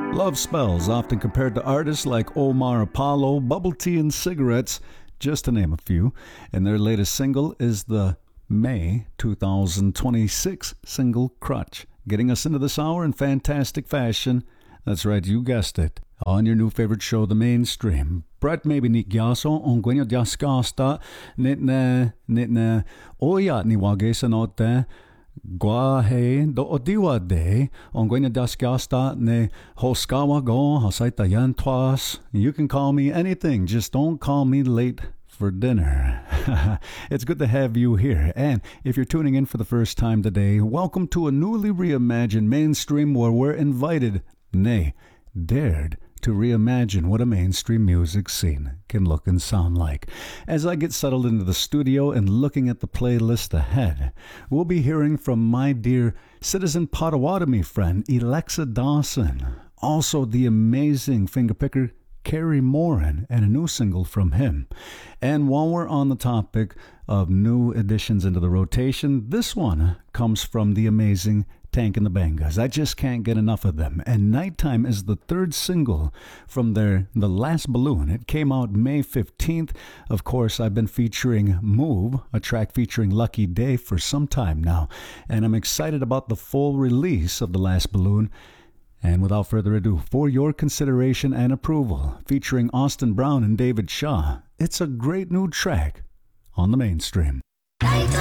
Love Spells, often compared to artists like Omar Apollo, Bubble Tea, and Cigarettes, just to name a few. And their latest single is the May 2026 single Crutch, getting us into this hour in fantastic fashion. That's right, you guessed it. On your new favorite show, The Mainstream. Brett maybe ni gyaso on gwenyo diaskasta nitne oya ni wage sanote Guahe do odiwa de on gwenyo diaskasta ne hoskawa go hosaita yantwas. You can call me anything, just don't call me late for dinner. It's good to have you here. And if you're tuning in for the first time today, welcome to a newly reimagined Mainstream where we're invited, nay, dared to reimagine what a mainstream music scene can look and sound like. As I get settled into the studio and looking at the playlist ahead, we'll be hearing from my dear Citizen Potawatomi friend, Alexa Dawson. Also the amazing fingerpicker, Kerry Moran, and a new single from him. And while we're on the topic of new additions into the rotation, this one comes from the amazing Tank and the Bangas. I just can't get enough of them. And Nighttime is the third single from The Last Balloon. It came out May 15th. Of course, I've been featuring Move, a track featuring Lucky Day, for some time now. And I'm excited about the full release of The Last Balloon. And without further ado, for your consideration and approval, featuring Austin Brown and David Shaw, it's a great new track on The Mainstream.